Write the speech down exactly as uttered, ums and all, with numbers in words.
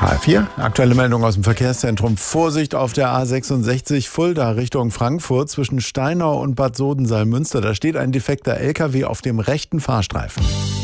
H vier, aktuelle Meldung aus dem Verkehrszentrum. Vorsicht auf der A sechsundsechzig Fulda Richtung Frankfurt zwischen Steinau und Bad Soden-Salmünster. Da steht ein defekter L K W auf dem rechten Fahrstreifen.